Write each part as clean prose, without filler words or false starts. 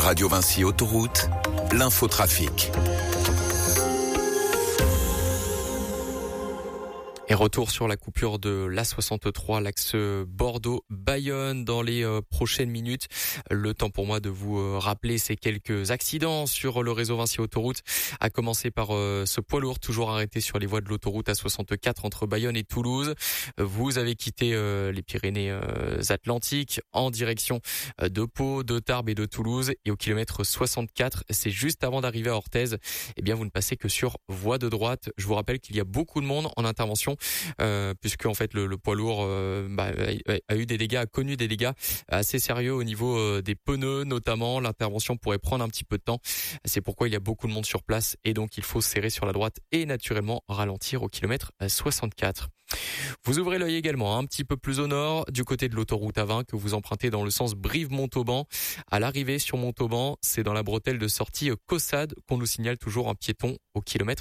Radio Vinci Autoroute, l'infotrafic. Et retour sur la coupure de l'A63, l'axe Bordeaux-Bayonne dans les prochaines minutes. Le temps pour moi de vous rappeler ces quelques accidents sur le réseau Vinci Autoroute, à commencer par ce poids lourd toujours arrêté sur les voies de l'autoroute A64 entre Bayonne et Toulouse. Vous avez quitté les Pyrénées-Atlantiques en direction de Pau, de Tarbes et de Toulouse. Et au kilomètre 64, c'est juste avant d'arriver à Orthez, eh bien vous ne passez que sur voie de droite. Je vous rappelle qu'il y a beaucoup de monde en intervention. Puisque en fait le poids lourd a eu des dégâts, a connu des dégâts assez sérieux au niveau des pneus notamment. L'intervention pourrait prendre un petit peu de temps. C'est pourquoi il y a beaucoup de monde sur place et donc il faut serrer sur la droite et naturellement ralentir au kilomètre 64. Vous ouvrez l'œil également un petit peu plus au nord du côté de l'autoroute A20 que vous empruntez dans le sens Brive-Montauban. À l'arrivée sur Montauban, c'est dans la bretelle de sortie Caussade qu'on nous signale toujours un piéton au kilomètre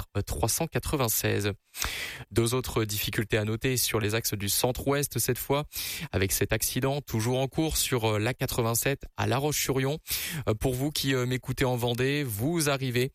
396. Deux autres difficultés à noter sur les axes du centre-ouest cette fois, avec cet accident toujours en cours sur l'A87 à La Roche-sur-Yon. Pour vous qui m'écoutez en Vendée, vous arrivez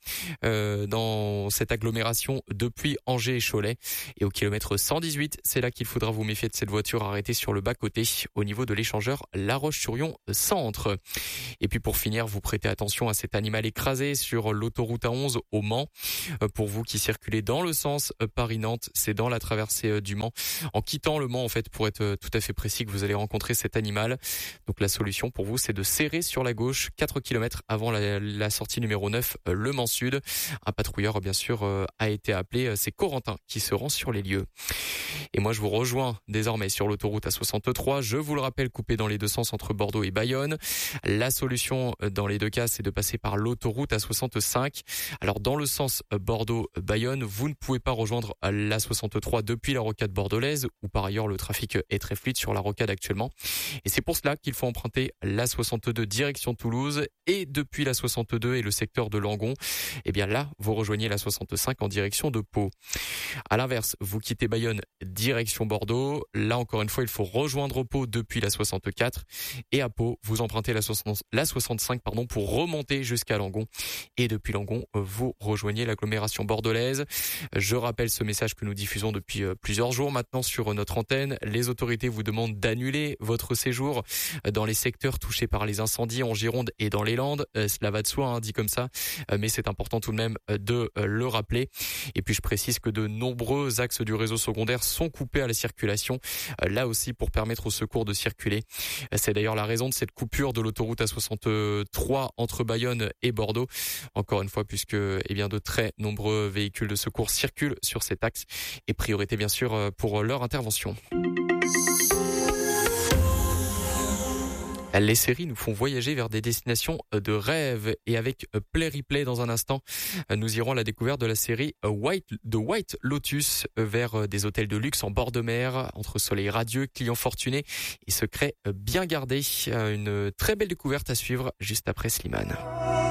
dans cette agglomération depuis Angers et Cholet. Et au kilomètre 118, c'est là qu'il faudra vous méfier de cette voiture arrêtée sur le bas-côté au niveau de l'échangeur La Roche-sur-Yon centre. Et puis pour finir, vous prêtez attention à cet animal écrasé sur l'autoroute A11 au Mans. Pour vous qui circulez dans le sens Paris-Nantes, c'est dans la traversée du Mans. En quittant le Mans, en fait, pour être tout à fait précis, que vous allez rencontrer cet animal. Donc la solution pour vous, c'est de serrer sur la gauche 4 km avant la sortie numéro 9, Le Mans Sud. Un patrouilleur, bien sûr, a été appelé. C'est Corentin qui se rend sur les lieux. Et moi, je vous rejoins désormais sur l'autoroute A63. Je vous le rappelle, coupé dans les deux sens entre Bordeaux et Bayonne. La solution dans les deux cas, c'est de passer par l'autoroute A65. Alors, dans le sens Bordeaux-Bayonne, vous ne pouvez pas rejoindre l'A63 depuis la rocade bordelaise, où par ailleurs le trafic est très fluide sur la rocade actuellement. Et c'est pour cela qu'il faut emprunter l'A62 direction Toulouse, et depuis l'A62 et le secteur de Langon, eh bien là, vous rejoignez l'A65 en direction de Pau. À l'inverse, vous quittez Bayonne direction Bordeaux. Là, encore une fois, il faut rejoindre Pau depuis l'A64. Et à Pau, vous empruntez l'A65 pour remonter jusqu'à Langon. Et depuis Langon, vous rejoignez l'agglomération bordelaise. Je rappelle ce message que nous diffusons depuis plusieurs jours maintenant sur notre antenne. Les autorités vous demandent d'annuler votre séjour dans les secteurs touchés par les incendies en Gironde et dans les Landes. Cela va de soi, dit comme ça, mais c'est important tout de même de le rappeler. Et puis je précise que de nombreux axes du réseau secondaire sont coupés à la circulation, là aussi pour permettre aux secours de circuler. C'est d'ailleurs la raison de cette coupure de l'autoroute A63 entre Bayonne et Bordeaux. Encore une fois, puisque de très nombreux véhicules de secours circulent sur cet axe, et priorité bien sûr pour leur intervention. Les séries nous font voyager vers des destinations de rêve, et avec Play Replay dans un instant, nous irons à la découverte de la série White Lotus vers des hôtels de luxe en bord de mer, entre soleil radieux, clients fortunés et secrets bien gardés. Une très belle découverte à suivre juste après Slimane.